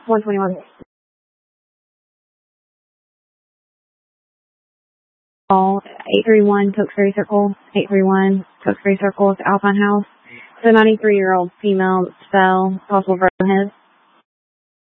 121. Call 831 Tewksbury Circle. 831 Tewksbury Circle. It's Alpine House. The 93-year-old female fell, possible broken head.